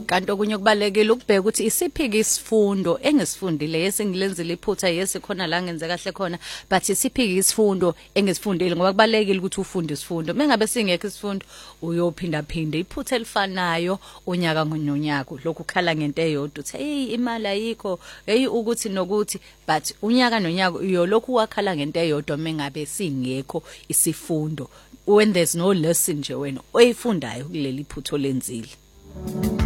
kanti okunye kubalekile ukubheka ukuthi isiphi isifundo engisifundile yesingilenzile iphutha yesikhona la ngenze kahle khona but isiphi isifundo engisifundile ngoba kubalekile ukuthi ufunde isifundo mengabe singekho isifundo uyophinda phinda iphutha elifanayo unyaka nonyaka lokhu khala ngento eyodwa uthi hey imali ayikho hey ukuthi nokuthi but unyaka nonyaka uyolokhu wakhala ngento eyodwa mengabe singekho isifundo when there's no lesson nje wena oyifundayo kuleli phutho lenzile.